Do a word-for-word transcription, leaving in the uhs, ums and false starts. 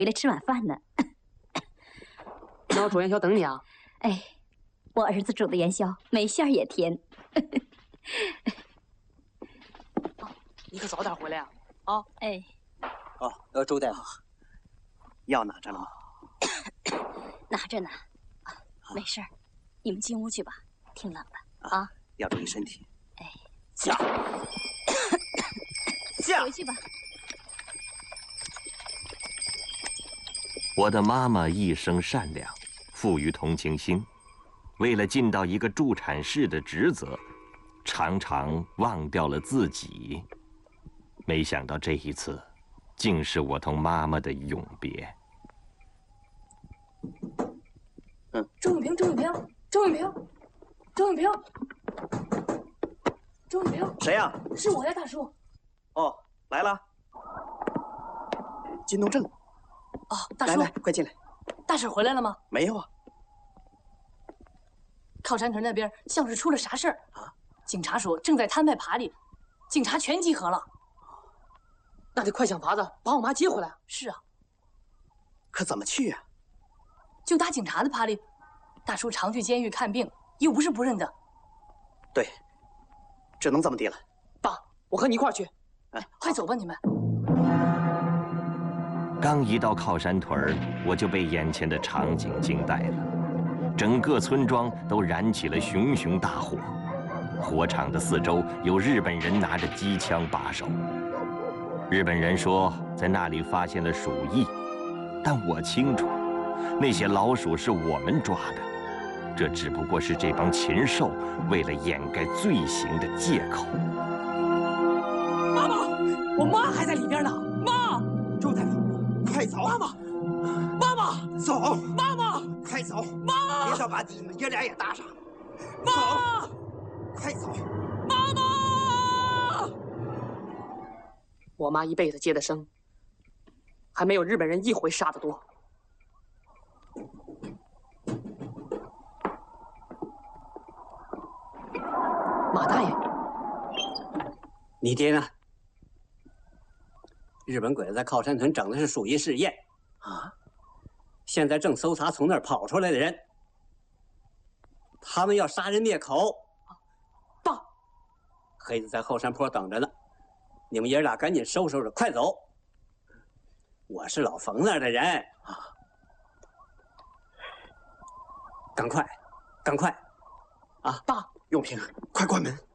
回来吃晚饭呢。 那我煮元宵等你啊。 哎，我儿子煮的元宵，没馅儿也甜。 你可早点回来呀！啊， 哎。 哦，呃，周大夫，药拿着了吗？ 拿着呢。没事儿，你们进屋去吧，挺冷的啊。 要注意身体。 哎， 下下回去吧。 我的妈妈一生善良，富于同情心，为了尽到一个助产士的职责，常常忘掉了自己。没想到这一次，竟是我同妈妈的永别。 嗯，周永平，周永平，周永平，周永平，周永平， 谁呀？ 是我呀，大叔。 哦，来了。金东正。 哦，大叔， 来来，快进来。 大婶回来了吗？ 没有啊。 靠山屯那边像是出了啥事儿啊？ 警察说正在摊派爬犁，警察全集合了。那得快想法子把我妈接回来。是啊。 可怎么去呀？ 就打警察的爬犁。大叔常去监狱看病，又不是不认得。 对，只能这么地了。 爸，我和你一块儿去。 哎， 快走吧，你们。 刚一到靠山屯儿，我就被眼前的场景惊呆了。整个村庄都燃起了熊熊大火，火场的四周有日本人拿着机枪把守。日本人说在那里发现了鼠疫，但我清楚，那些老鼠是我们抓的，这只不过是这帮禽兽为了掩盖罪行的借口。 妈妈，我妈还在里边呢。妈， 周大夫，快走！ 妈妈，妈妈， 走！ 妈妈， 快走！ 妈， 别到把你们爷俩也搭上。 妈， 快走！ 妈妈，我妈一辈子接的生，还没有日本人一回杀的多。马大爷， 你爹呢？日本鬼子在靠山屯整的是鼠疫试验啊，现在正搜查从那儿跑出来的人，他们要杀人灭口。 爸， 黑子在后山坡等着呢，你们爷俩赶紧收拾收拾，快走！我是老冯那儿的人啊，赶快，赶快！啊， 爸， 永平，快关门！